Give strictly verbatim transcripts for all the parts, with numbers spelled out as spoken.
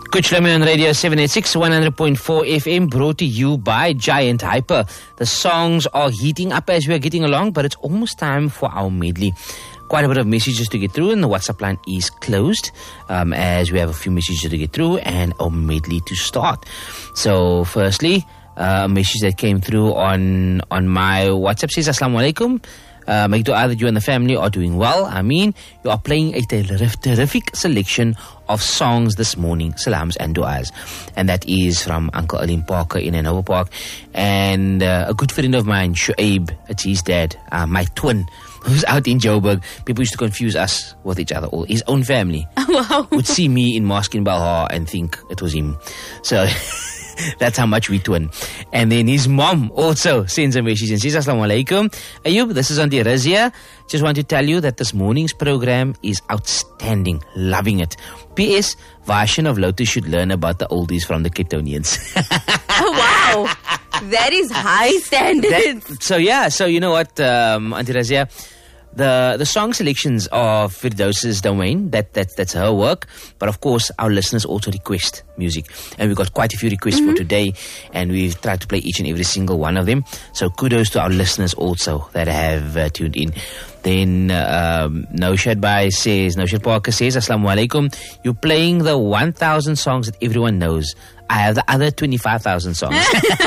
Kuchlami on Radio seven eighty-six, one hundred point four F M, brought to you by Giant Hyper. The songs are heating up as we are getting along, but it's almost time for our medley. Quite a bit of messages to get through, and the WhatsApp line is closed um, as we have a few messages to get through and a medley to start. So, firstly, uh, a message that came through on on my WhatsApp says, Assalamu alaikum. Uh, make dua that you and the family are doing well. I mean, you are playing a terrific, terrific selection of songs this morning. Salams and duas. And that is from Uncle Alim Parker in Hanover Park. And uh, a good friend of mine, Shuaib, it's his dad, uh, my twin, who's out in Joburg. People used to confuse us with each other. All his own family wow. would see me in Mosque in Balha and think it was him. So that's how much we twin. And then his mom also sends a message and says, Assalamu alaikum. Ayub, this is Auntie Razia. Just want to tell you that this morning's program is outstanding. Loving it. P S. Varshan of Lotus should learn about the oldies from the Ketonians. Oh, wow. That is high standards. That, so yeah, so you know what, um, Auntie Razia, The the song selections are Firdausa's domain. That, that that's her work. But of course, our listeners also request music, and we got quite a few requests mm-hmm. for today, and we've tried to play each and every single one of them. So kudos to our listeners also that have uh, tuned in. Then uh, um, Naushad Bai says, Naushad Parker says, Assalamu alaikum. You're playing the one thousand songs that everyone knows. I have the other twenty-five thousand songs.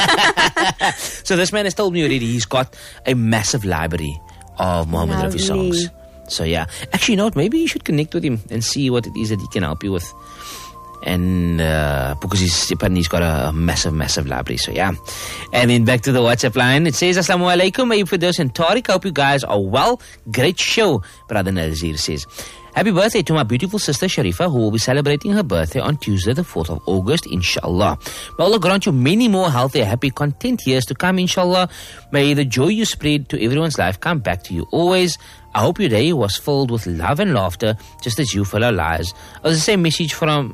So this man has told me already he's got a massive library of Muhammad Rafi songs. So yeah, actually, you know what, maybe you should connect with him and see what it is that he can help you with. And uh, because he's apparently he's got a, a massive, massive library. So yeah. And then back to the WhatsApp line. It says, Assalamu alaikum, Ayub Firdaus and Tariq. Hope you guys are well. Great show. Brother Nazir says, happy birthday to my beautiful sister Sharifa, who will be celebrating her birthday on Tuesday the fourth of August, inshallah. May Allah grant you many more healthy, happy, content years to come, inshallah. May the joy you spread to everyone's life come back to you always. I hope your day was filled with love and laughter, just as you fill our lives. Oh, it's the same message from...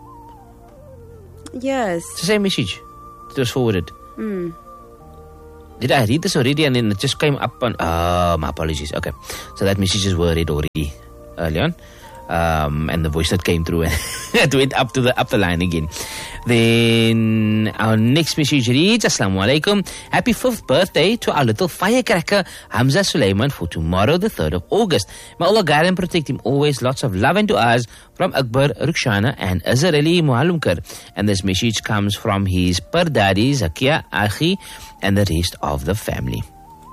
Yes. It's the same message that was forwarded. Mm. Did I read this already and then it just came up on... Oh, my apologies. Okay. So that messages were read already early on. Um, and the voice that came through and it went up to the up the line again. Then our next message reads, Assalamu alaikum. Happy fifth birthday to our little firecracker Hamza Sulaiman for tomorrow the third of August. May Allah guide and protect him always. Lots of love and du'as from Akbar, Rukshana and Azarali Muhalumkar. And this message comes from his Pardadi, Zakia, Akhi and the rest of the family.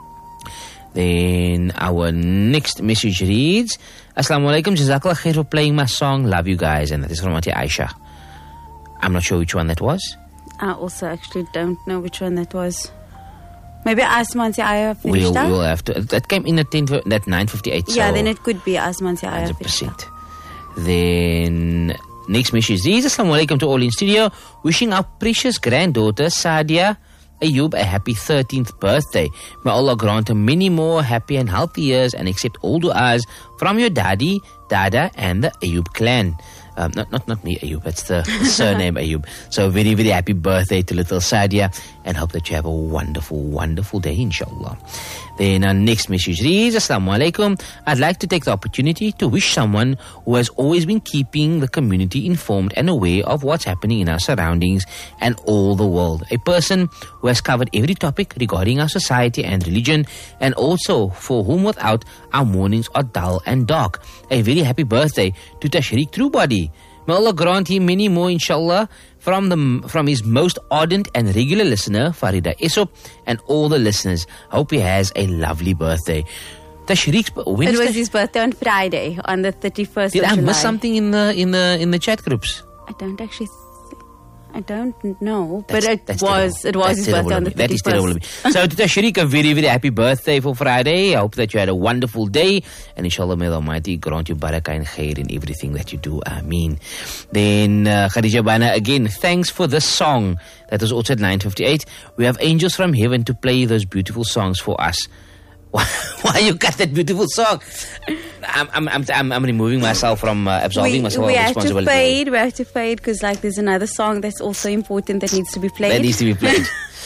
Then our next message reads, Assalamu alaikum, Jazakallah khair for playing my song, Love You Guys. And that is from Auntie Aisha. I'm not sure which one that was. I also actually don't know which one that was. Maybe Asmanti Aya We'll, we'll have to. That came in at ten, that nine fifty-eight. Yeah, so then it could be Asmanti Aya. one hundred percent. Then next message reads, Assalamu alaikum to all in studio. Wishing our precious granddaughter, Sadia Ayub, a happy thirteenth birthday. May Allah grant her many more happy and healthy years and accept all du'as from your daddy, dada and the Ayub clan. Um, not, not, not me, Ayub. That's the surname Ayub. So very, very happy birthday to little Sadia and hope that you have a wonderful, wonderful day, inshallah. Then our next message reads, Assalamu alaikum. I'd like to take the opportunity to wish someone who has always been keeping the community informed and aware of what's happening in our surroundings and all the world. A person who has covered every topic regarding our society and religion, and also for whom without our mornings are dull and dark. A very happy birthday to Tashriq Truebody. May Allah grant him many more, inshallah, from the from his most ardent and regular listener, Farida Esop, and all the listeners. Hope he has a lovely birthday. Tashriq's, when it was Tash- his birthday on Friday, on the thirty-first Did of I July. miss something in the in the in the chat groups? I don't actually. I don't know, That's, but it that's was terrible. it was That's his birthday on the That is terrible of me. thirty-first. So to Tashriq, a very, very happy birthday for Friday. I hope that you had a wonderful day. And inshallah, may the Almighty grant you barakah and khair in everything that you do. Ameen. Then uh, Khadija Bana, again, thanks for this song. That was also at nine fifty-eight. We have angels from heaven to play those beautiful songs for us. Why you cut that beautiful song? I'm I'm I'm I'm, I'm removing myself from uh, absolving we, myself we of have to responsibility. fade. We have to fade because like there's another song that's also important that needs to be played. That needs to be played.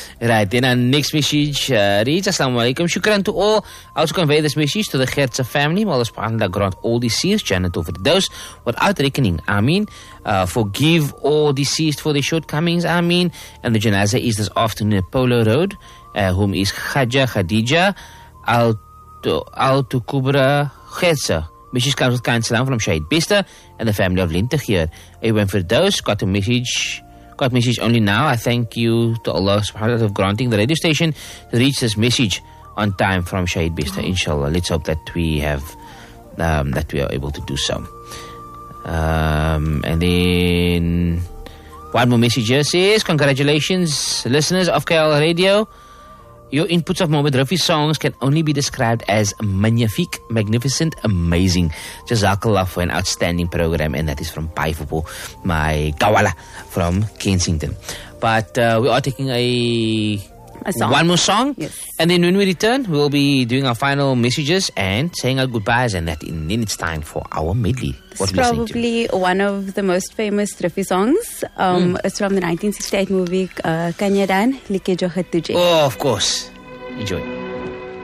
Right, then our next message uh, reads, Assalamu alaikum. Shukran to all. I also convey this message to the Khertsa family. May Allah subhanahu wa ta'ala grant all deceased Jannat over those without reckoning. Ameen. Uh, forgive all deceased for their shortcomings. Ameen. And the janazah is this afternoon at Polo Road, uh, whom is Khaja Khadija Al Kubra Khertsa. Message comes with kind salam from Shahid Bester and the family of Lintig here. Abraham Firdaus got a message. Got message only now. I thank you to Allah subhanahu wa ta'ala for granting the radio station to reach this message on time from Shahid Bista. Inshallah. Let's hope that we have um, that we are able to do so. Um, and then one more message here says, congratulations listeners of K L Radio. Your inputs of Mohammed Rafi's songs can only be described as magnifique, magnificent, amazing. Jazakallah for an outstanding program. And that is from Paifupu, my Kawala from Kensington. But uh, we are taking a, a song. one more song. Yes. And then when we return, we'll be doing our final messages and saying our goodbyes. And that in, then it's time for our medley. It's probably one of the most famous Rafi songs. Um, mm. It's from the nineteen sixty-eight movie uh, Kanyadan, Like Jo Hai Tujhe. Oh, of course. Enjoy.